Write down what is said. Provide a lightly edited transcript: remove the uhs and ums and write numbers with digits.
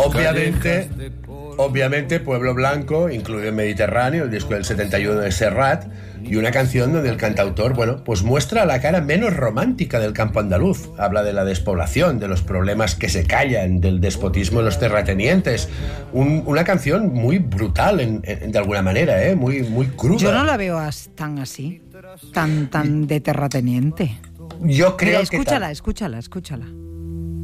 Obviamente, Pueblo Blanco, incluido en Mediterráneo, el disco del 71 de Serrat, y una canción donde el cantautor, bueno, pues muestra la cara menos romántica del campo andaluz. Habla de la despoblación, de los problemas que se callan, del despotismo de los terratenientes. Una canción muy brutal, de alguna manera, muy, muy cruda. Yo no la veo tan así, tan de terrateniente. Yo creo Mira, que... escúchala.